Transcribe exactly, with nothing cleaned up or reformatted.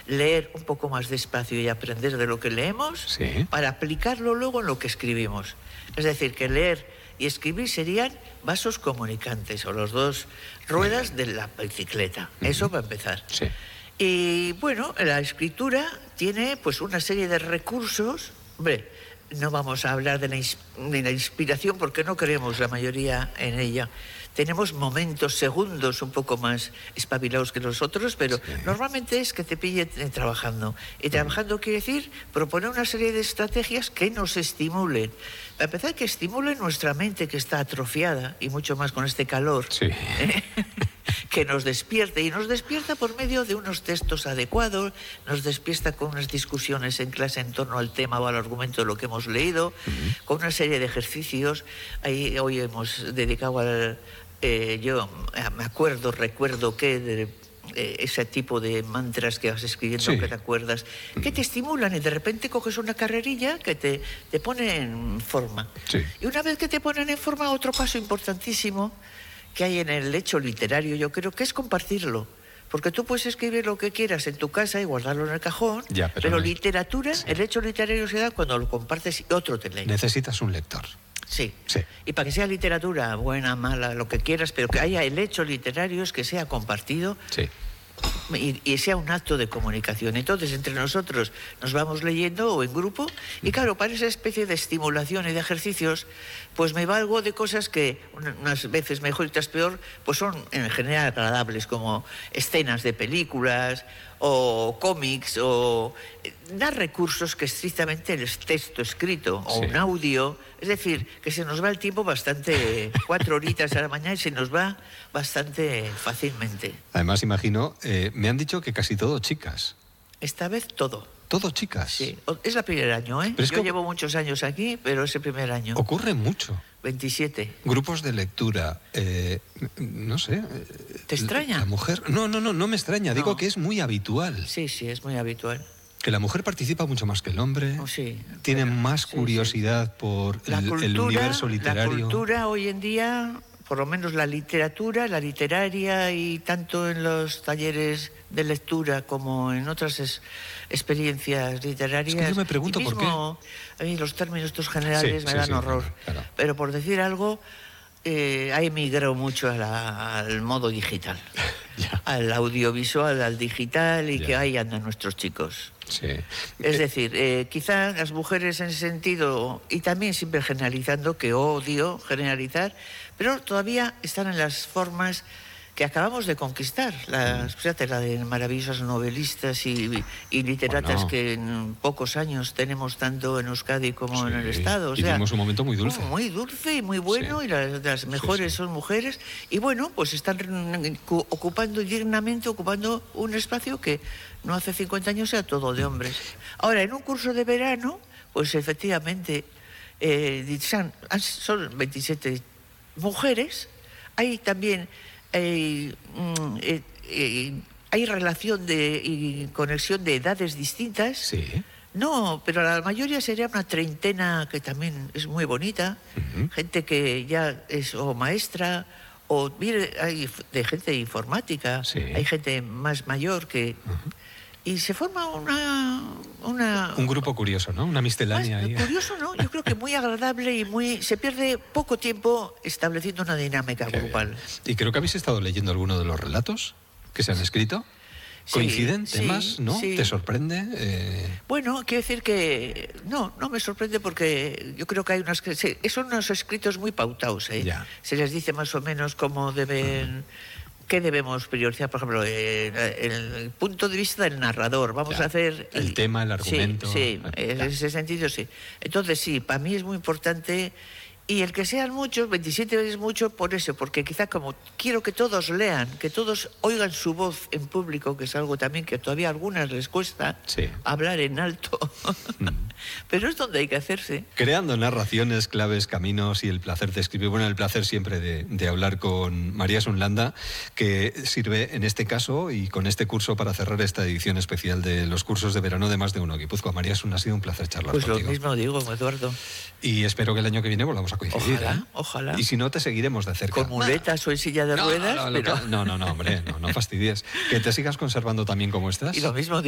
leer un poco más despacio y aprender de lo que leemos, sí, para aplicarlo luego en lo que escribimos. Es decir, que leer y escribir serían vasos comunicantes, o las dos ruedas de la bicicleta. Uh-huh. Eso para empezar. Sí. Y bueno, la escritura tiene pues una serie de recursos. Hombre, no vamos a hablar de la, ins- de la inspiración porque no creemos la mayoría en ella. Tenemos momentos, segundos un poco más espabilados que los otros, pero sí, normalmente es que te pille trabajando. Y trabajando quiere decir proponer una serie de estrategias que nos estimulen. Para empezar, que estimulen nuestra mente, que está atrofiada, y mucho más con este calor. Sí. Que nos despierte, y nos despierta por medio de unos textos adecuados, nos despierta con unas discusiones en clase en torno al tema o al argumento de lo que hemos leído, uh-huh, con una serie de ejercicios. Ahí, hoy hemos dedicado al... Eh, yo me acuerdo, recuerdo que... De, eh, ese tipo de mantras que vas escribiendo, sí, que te acuerdas, que te estimulan, y de repente coges una carrerilla que te, te pone en forma. Sí. Y una vez que te ponen en forma, otro paso importantísimo que hay en el hecho literario, yo creo que es compartirlo. Porque tú puedes escribir lo que quieras en tu casa y guardarlo en el cajón, ya, pero, pero no... literatura, sí, el hecho literario se da cuando lo compartes y otro te lee. Necesitas un lector. Sí. Sí. Y para que sea literatura buena, mala, lo que quieras, pero que haya el hecho literario, es que sea compartido. Sí. Y, y sea un acto de comunicación. Entonces, entre nosotros nos vamos leyendo o en grupo, y claro, para esa especie de estimulación y de ejercicios, pues me valgo de cosas que unas veces mejor y otras peor, pues son en general agradables, como escenas de películas o cómics, o dar recursos que estrictamente el texto escrito o, sí, un audio. Es decir, que se nos va el tiempo bastante, cuatro horitas a la mañana, y se nos va bastante fácilmente. Además, imagino, eh, me han dicho que casi todo chicas. Esta vez todo. ¿Todo chicas? Sí, es el primer año, ¿eh? Yo que... llevo muchos años aquí, pero es el primer año. Ocurre mucho. veintisiete. Grupos de lectura, eh, no sé. ¿Te extraña? La mujer... No, no, no, no me extraña. No. Digo que es muy habitual. Sí, sí, es muy habitual. Que la mujer participa mucho más que el hombre. Oh, sí. Tiene Bueno, más sí, curiosidad sí. por La el, cultura, el universo literario. La cultura hoy en día, por lo menos la literatura, la literaria, y tanto en los talleres de lectura como en otras es, experiencias literarias. Es que yo me pregunto mismo, por qué. A mí los términos estos generales sí, me sí, dan sí, horror. Claro, claro. Pero por decir algo, eh, ha emigrado mucho a la, al modo digital. Ya. Al audiovisual, al digital, y ya. Que ahí andan nuestros chicos. Sí. Es decir, eh, quizá las mujeres en ese sentido, y también siempre generalizando, que odio generalizar, pero todavía están en las formas que acabamos de conquistar. Las, fíjate, la de maravillosas novelistas y, y literatas, bueno, que en pocos años tenemos tanto en Euskadi como sí, en el Estado. O sea, vivimos un momento muy dulce. Muy dulce y muy bueno, sí, y las, las mejores sí, sí. son mujeres. Y bueno, pues están ocupando dignamente, ocupando un espacio que no hace cincuenta años era todo de hombres. Ahora, en un curso de verano, pues efectivamente, eh, son, son veintisiete mujeres. Hay también... Eh, eh, eh, hay relación de, y conexión de edades distintas. Sí. No, pero la mayoría sería una treintena, que también es muy bonita. Uh-huh. Gente que ya es o maestra, o mire, hay de gente de informática, sí, hay gente más mayor que... Uh-huh. Y se forma una, una... Un grupo curioso, ¿no? Una miscelánea. Más, curioso, ¿no? Yo creo que muy agradable, y muy... Se pierde poco tiempo estableciendo una dinámica Qué grupal. Bien. Y creo que habéis estado leyendo alguno de los relatos que se han escrito. ¿Coinciden sí, temas, sí, no? Sí. ¿Te sorprende? Eh... Bueno, quiero decir que... No, no me sorprende, porque yo creo que hay unas... Sí, son unos escritos muy pautados, ¿eh? Ya. Se les dice más o menos cómo deben... Uh-huh. ¿Qué debemos priorizar? Por ejemplo, eh, el punto de vista del narrador. Vamos ya, a hacer... El y, sí, tema, el argumento... Sí, sí, en ese sentido sí. Entonces sí, para mí es muy importante... Y el que sean muchos, veintisiete es mucho por eso, porque quizá como quiero que todos lean, que todos oigan su voz en público, que es algo también que todavía a algunas les cuesta, sí, hablar en alto. Mm. Pero es donde hay que hacerse. Creando narraciones, claves, caminos y el placer de escribir. Bueno, el placer siempre de, de hablar con María Sunlanda, que sirve en este caso y con este curso para cerrar esta edición especial de los cursos de verano de Más de Uno Guipúzcoa. María Sun, ha sido un placer charlar pues contigo. Pues lo mismo digo, Eduardo. Y espero que el año que viene volvamos a coincidir. Ojalá, ¿eh? ojalá. Y si no, te seguiremos de cerca. Con muletas o en silla de no, ruedas. No, no, pero... no, no, no, hombre, no, no fastidies. Que te sigas conservando también como estás. Y lo mismo